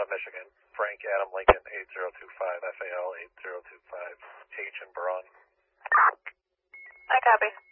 Michigan. Frank Adam Lincoln 8025, FAL 8025, H in Braun. I copy.